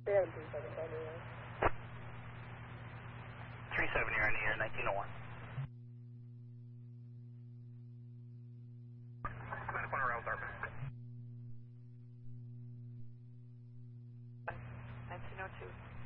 37, you're in the air, 1901. Corner rails are back. 1902.